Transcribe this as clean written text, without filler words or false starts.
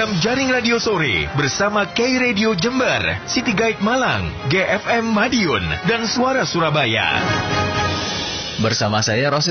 program Jaring Radio Sore bersama K-Radio Jember, City Guide Malang, GFM Madiun, dan Suara Surabaya. Bersama saya Rosi